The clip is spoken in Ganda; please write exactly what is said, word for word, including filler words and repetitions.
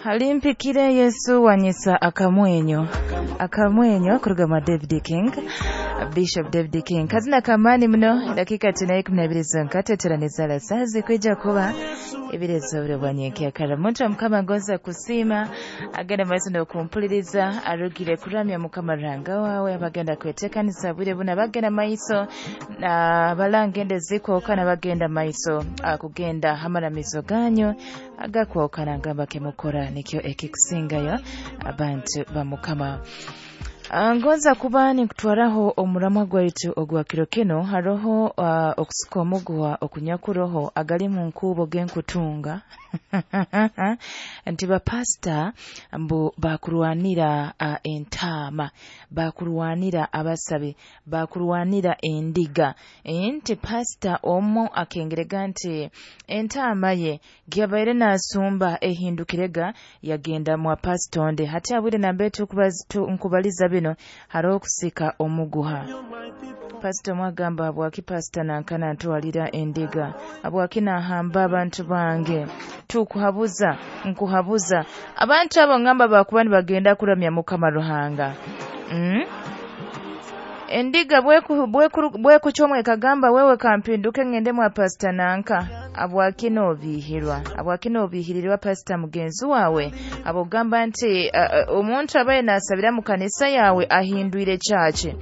Alimpikire Yesu wanyisa akamwenyo akamwenyo kurugama David King Bishop David King kazina kamani mno dakika tunaye kumi na mbili zonka teteraneza la sazi kweja kuba ibirezo birabanyeke akara muntu mukama ngoza kusima agenda maso no kumpuliriza arugire kuramya mukama ranga wawe abagenda kwetekanisa bure buna bagenda maiso na balangende ziko kana bagenda maiso akugenda hamara mizoganyo agakwokana ngamba kemukora nikyo ekikusingayo abantu bamukama Angoza kubani kutwaraho omuramwa gwaitu ogwa kirokeno haroho uh, okusuka omugwa okunyakuroho agali mu nkubo genkutunga nti bapasta mbu bakurwanira uh, entama bakurwanira abasabe bakurwanira endiga nti pasta omo akengerega nti entama ye gyabaire nasumba ehindukirega yagenda mu pastonde hati abwire nambetu nkubaliza bino haro kusika omuguha pastor mwagamba abwaki pastor nankana ntwalira endiga abwaki nahamba abantu bange tukuhabuza nkuhabuza abantu abo ngamba bakubani bagenda kuramya mukama ruhanga mm? endiga bweku bweku bweku chomwe kagamba wewe kampinduke ngende mwa pastor nanka abwaki no bihirwa abwaki no bihirirwa pastor mugenzi wawe abogamba nti uh, uh, umuntu abaye nasabira mu kanisa yawe ahindwire chache